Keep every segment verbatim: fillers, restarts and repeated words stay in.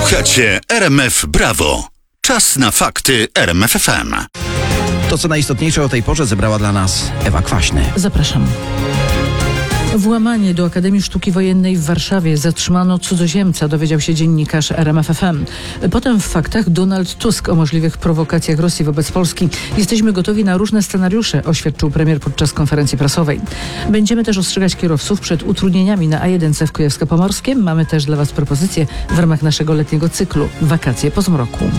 Słuchacie R M F Brawo. Czas na fakty R M F F M. To, co najistotniejsze o tej porze, zebrała dla nas Ewa Kwaśny. Zapraszam. Włamanie do Akademii Sztuki Wojennej w Warszawie. Zatrzymano cudzoziemca, dowiedział się dziennikarz R M F F M. Potem w faktach Donald Tusk o możliwych prowokacjach Rosji wobec Polski. Jesteśmy gotowi na różne scenariusze, oświadczył premier podczas konferencji prasowej. Będziemy też ostrzegać kierowców przed utrudnieniami na A jeden C w Kujawsko-Pomorskiem. Mamy też dla Was propozycje w ramach naszego letniego cyklu Wakacje po zmroku.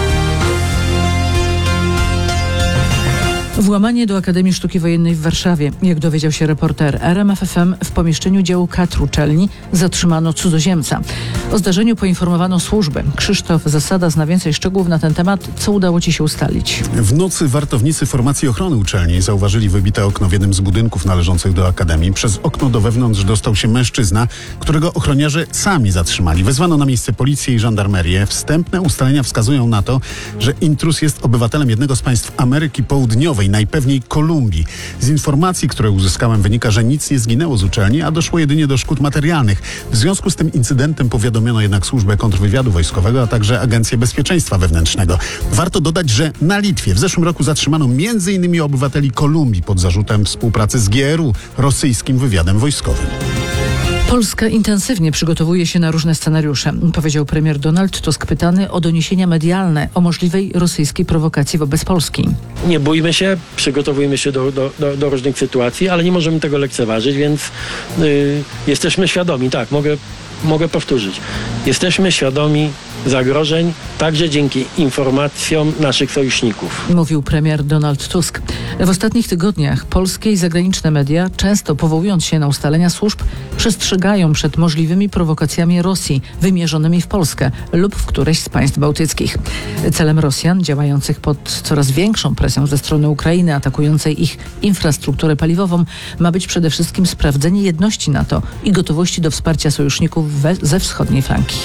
Włamanie do Akademii Sztuki Wojennej w Warszawie. Jak dowiedział się reporter R M F F M, w pomieszczeniu działu kadr uczelni zatrzymano cudzoziemca. O zdarzeniu poinformowano służbę. Krzysztof Zasada zna więcej szczegółów na ten temat. Co udało Ci się ustalić? W nocy wartownicy formacji ochrony uczelni zauważyli wybite okno w jednym z budynków należących do Akademii. Przez okno do wewnątrz dostał się mężczyzna, którego ochroniarze sami zatrzymali. Wezwano na miejsce policję i żandarmerię. Wstępne ustalenia wskazują na to, że intruz jest obywatelem jednego z państw Ameryki Południowej, najpewniej Kolumbii. Z informacji, które uzyskałem, wynika, że nic nie zginęło z uczelni, a doszło jedynie do szkód materialnych. W związku z tym incydentem powiadomiono jednak Służbę Kontrwywiadu Wojskowego, a także Agencję Bezpieczeństwa Wewnętrznego. Warto dodać, że na Litwie w zeszłym roku zatrzymano między innymi obywateli Kolumbii pod zarzutem współpracy z G R U, rosyjskim wywiadem wojskowym. Polska intensywnie przygotowuje się na różne scenariusze, powiedział premier Donald Tusk, pytany o doniesienia medialne o możliwej rosyjskiej prowokacji wobec Polski. Nie bójmy się, przygotowujemy się do, do, do, do różnych sytuacji, ale nie możemy tego lekceważyć, więc yy, jesteśmy świadomi, tak, mogę, mogę powtórzyć. Jesteśmy świadomi zagrożeń, także dzięki informacjom naszych sojuszników. Mówił premier Donald Tusk. W ostatnich tygodniach polskie i zagraniczne media, często powołując się na ustalenia służb, przestrzegają przed możliwymi prowokacjami Rosji wymierzonymi w Polskę lub w któreś z państw bałtyckich. Celem Rosjan, działających pod coraz większą presją ze strony Ukrainy, atakującej ich infrastrukturę paliwową, ma być przede wszystkim sprawdzenie jedności NATO i gotowości do wsparcia sojuszników we, ze wschodniej flanki.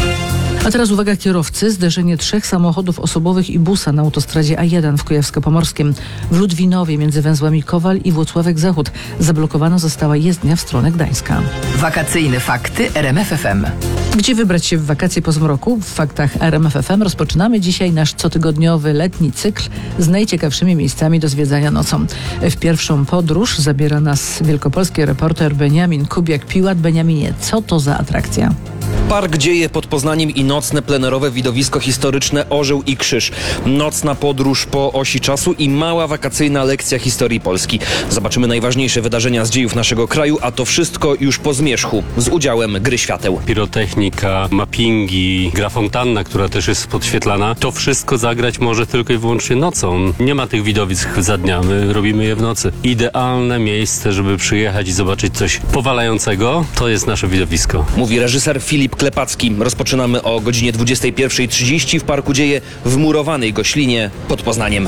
A teraz uwaga kierowcy. Zderzenie trzech samochodów osobowych i busa na autostradzie A jeden w Kujawsko-Pomorskim. W Ludwinowie między węzłami Kowal i Włocławek Zachód zablokowana została jezdnia w stronę Gdańska. Wakacyjne fakty R M F F M. Gdzie wybrać się w wakacje po zmroku? W faktach R M F F M rozpoczynamy dzisiaj nasz cotygodniowy letni cykl z najciekawszymi miejscami do zwiedzania nocą. W pierwszą podróż zabiera nas wielkopolski reporter Beniamin Kubiak-Piłat. Beniaminie, co to za atrakcja? Park Dzieje pod Poznaniem i nocne plenerowe widowisko historyczne Orzeł i Krzyż. Nocna podróż po osi czasu i mała wakacyjna lekcja historii Polski. Zobaczymy najważniejsze wydarzenia z dziejów naszego kraju, a to wszystko już po zmierzchu, z udziałem gry świateł. Pirotechnika, mappingi, gra fontanna, która też jest podświetlana. To wszystko zagrać może tylko i wyłącznie nocą. Nie ma tych widowisk za dnia, my robimy je w nocy. Idealne miejsce, żeby przyjechać i zobaczyć coś powalającego, to jest nasze widowisko. Mówi reżyser Filip Klepacki. Rozpoczynamy o godzinie dwudziestej pierwszej trzydzieści w Parku Dzieje w murowanej Goślinie pod Poznaniem.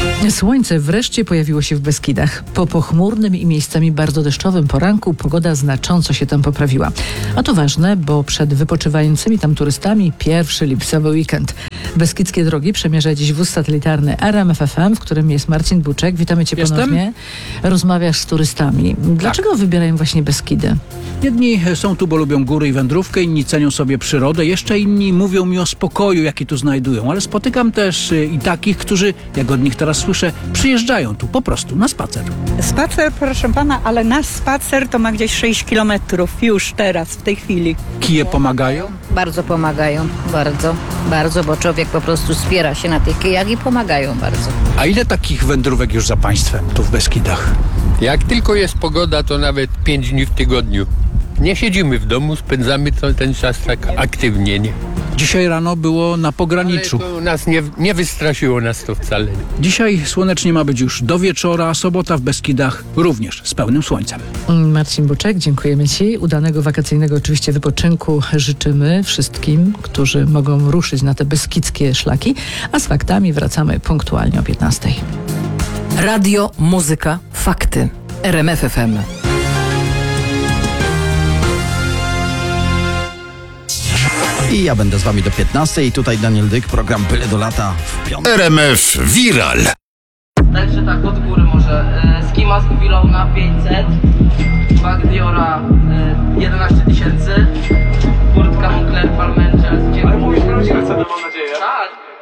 Słońce wreszcie pojawiło się w Beskidach. Po pochmurnym i miejscami bardzo deszczowym poranku pogoda znacząco się tam poprawiła. A to ważne, bo przed wypoczywającymi tam turystami pierwszy lipcowy weekend. Beskidzkie drogi przemierza dziś wóz satelitarny R M F F M, w którym jest Marcin Buczek. Witamy Cię Jestem. ponownie. Rozmawiasz z turystami. Dlaczego tak wybierają właśnie Beskidy? Jedni są tu, bo lubią góry i wędrówkę, inni cenią sobie przyrodę, jeszcze inni mówią mi o spokoju, jaki tu znajdują. Ale spotykam też y, i takich, którzy, jak od nich teraz słyszę, przyjeżdżają tu po prostu na spacer. Spacer, proszę pana, ale nasz spacer to ma gdzieś sześć kilometrów już teraz, w tej chwili. Kije pomagają? Bardzo pomagają, bardzo, bardzo, bo człowiek po prostu spiera się na tych kijach i pomagają bardzo. A ile takich wędrówek już za państwem tu w Beskidach? Jak tylko jest pogoda, to nawet pięć dni w tygodniu. Nie siedzimy w domu, spędzamy to, ten czas tak aktywnie. Nie? Dzisiaj rano było na pograniczu. Ale to nas nie, nie wystraszyło nas to wcale. Dzisiaj słonecznie ma być już do wieczora, a sobota w Beskidach również z pełnym słońcem. Marcin Buczek, dziękujemy Ci. Udanego wakacyjnego oczywiście wypoczynku życzymy wszystkim, którzy mogą ruszyć na te beskidzkie szlaki, a z faktami wracamy punktualnie o piętnastej. Radio, muzyka, fakty. R M F F M. I ja będę z Wami do piętnastej. I tutaj Daniel Dyk, program Byle do lata w piątek. R M F Viral. Także tak, od góry może. E, Ski Mask Willow na pięćset. Bag Diora e, jedenaście tysięcy. Kurtka Moncler Palmenchel. Dziękuję. mam nadzieję. Tak.